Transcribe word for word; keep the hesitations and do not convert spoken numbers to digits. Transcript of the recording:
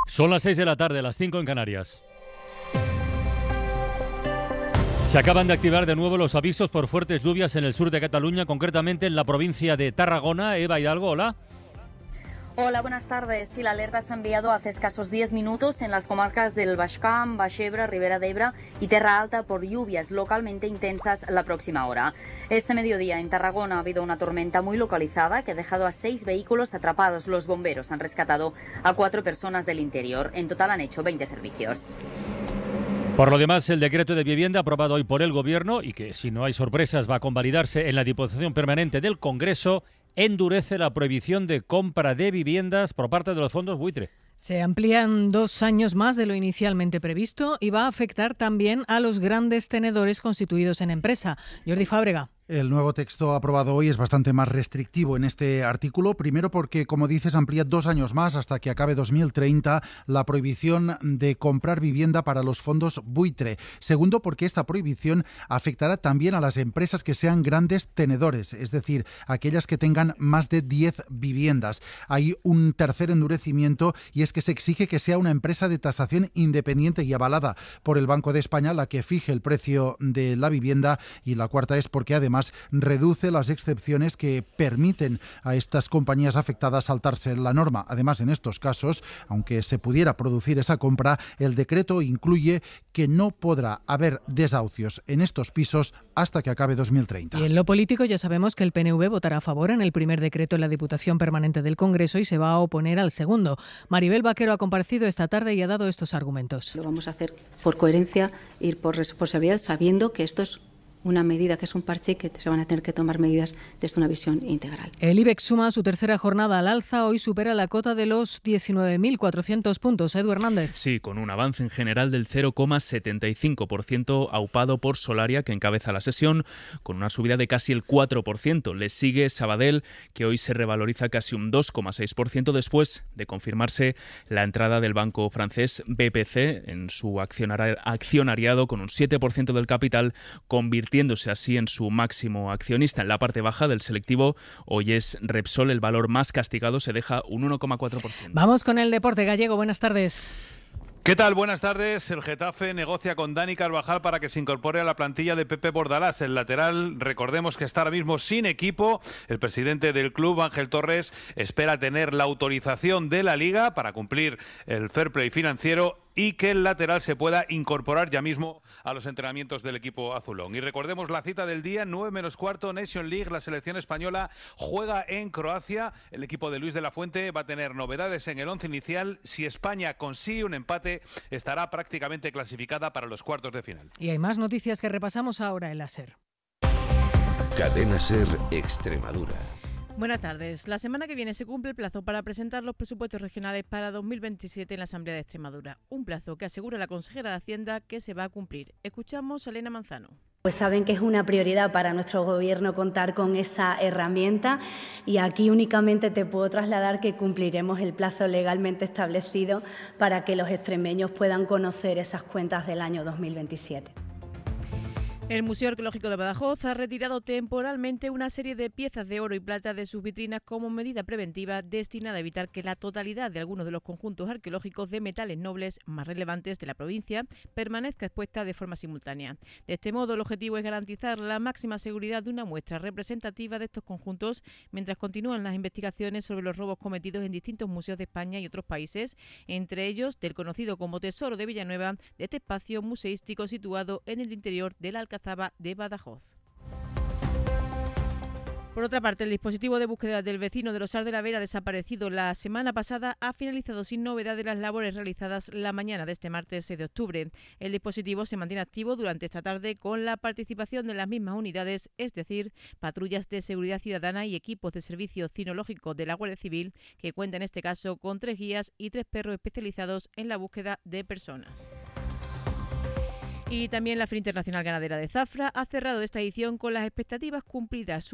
Son las seis de la tarde, las cinco en Canarias. Se acaban de activar de nuevo los avisos por fuertes lluvias en el sur de Cataluña, concretamente en la provincia de Tarragona. Eva Hidalgo, hola. Hola, buenas tardes. Sí, la alerta se ha enviado hace escasos diez minutos en las comarcas del Baix Camp, Baix Ebre, Ribera d'Ebre y Terra Alta por lluvias localmente intensas la próxima hora. Este mediodía en Tarragona ha habido una tormenta muy localizada que ha dejado a seis vehículos atrapados. Los bomberos han rescatado a cuatro personas del interior. En total han hecho veinte servicios. Por lo demás, el decreto de vivienda aprobado hoy por el Gobierno y que, si no hay sorpresas, va a convalidarse en la Diputación Permanente del Congreso, endurece la prohibición de compra de viviendas por parte de los fondos buitre. Se amplían dos años más de lo inicialmente previsto y va a afectar también a los grandes tenedores constituidos en empresa. Jordi Fábrega. El nuevo texto aprobado hoy es bastante más restrictivo en este artículo, primero porque, como dices, amplía dos años más hasta que acabe dos mil treinta la prohibición de comprar vivienda para los fondos buitre. Segundo, porque esta prohibición afectará también a las empresas que sean grandes tenedores, es decir, aquellas que tengan más de diez viviendas. Hay un tercer endurecimiento y es que se exige que sea una empresa de tasación independiente y avalada por el Banco de España la que fije el precio de la vivienda, y la cuarta es porque además reduce las excepciones que permiten a estas compañías afectadas saltarse la norma. Además, en estos casos, aunque se pudiera producir esa compra, el decreto incluye que no podrá haber desahucios en estos pisos hasta que acabe dos mil treinta. Y en lo político ya sabemos que el P N V votará a favor en el primer decreto en la Diputación Permanente del Congreso y se va a oponer al segundo. Maribel Vaquero ha comparecido esta tarde y ha dado estos argumentos. Lo vamos a hacer por coherencia, ir por responsabilidad, sabiendo que esto es una medida que es un parche y que se van a tener que tomar medidas desde una visión integral. El IBEX suma su tercera jornada al alza, hoy supera la cota de los diecinueve mil cuatrocientos puntos. Edu Hernández. Sí, con un avance en general del cero coma setenta y cinco por ciento aupado por Solaria, que encabeza la sesión, con una subida de casi el cuatro por ciento. Le sigue Sabadell, que hoy se revaloriza casi un dos coma seis por ciento después de confirmarse la entrada del banco francés B P C en su accionariado con un siete por ciento del capital, convirtiéndose así en su máximo accionista. En la parte baja del selectivo hoy es Repsol, el valor más castigado, se deja un uno coma cuatro por ciento. Vamos con el deporte gallego. Buenas tardes. ¿Qué tal? Buenas tardes. El Getafe negocia con Dani Carvajal para que se incorpore a la plantilla de Pepe Bordalás. El lateral, recordemos que está ahora mismo sin equipo. El presidente del club, Ángel Torres, espera tener la autorización de la Liga para cumplir el fair play financiero y que el lateral se pueda incorporar ya mismo a los entrenamientos del equipo azulón. Y recordemos la cita del día, nueve menos cuarto, Nation League. La selección española juega en Croacia. El equipo de Luis de la Fuente va a tener novedades en el once inicial. Si España consigue un empate, estará prácticamente clasificada para los cuartos de final. Y hay más noticias que repasamos ahora en la SER. Cadena SER Extremadura. Buenas tardes. La semana que viene se cumple el plazo para presentar los presupuestos regionales para dos mil veintisiete en la Asamblea de Extremadura. Un plazo que asegura la consejera de Hacienda que se va a cumplir. Escuchamos a Elena Manzano. Pues saben que es una prioridad para nuestro Gobierno contar con esa herramienta y aquí únicamente te puedo trasladar que cumpliremos el plazo legalmente establecido para que los extremeños puedan conocer esas cuentas del año dos mil veintisiete. El Museo Arqueológico de Badajoz ha retirado temporalmente una serie de piezas de oro y plata de sus vitrinas como medida preventiva destinada a evitar que la totalidad de algunos de los conjuntos arqueológicos de metales nobles más relevantes de la provincia permanezca expuesta de forma simultánea. De este modo, el objetivo es garantizar la máxima seguridad de una muestra representativa de estos conjuntos mientras continúan las investigaciones sobre los robos cometidos en distintos museos de España y otros países, entre ellos del conocido como Tesoro de Villanueva, de este espacio museístico situado en el interior de la Alcazaba de Badajoz. Por otra parte, el dispositivo de búsqueda del vecino de Losar de la Vera desaparecido la semana pasada ha finalizado sin novedad de las labores realizadas la mañana de este martes seis de octubre. El dispositivo se mantiene activo durante esta tarde con la participación de las mismas unidades, es decir, patrullas de seguridad ciudadana y equipos de servicio cinológico de la Guardia Civil, que cuenta en este caso con tres guías y tres perros especializados en la búsqueda de personas. Y también la Feria Internacional Ganadera de Zafra ha cerrado esta edición con las expectativas cumplidas.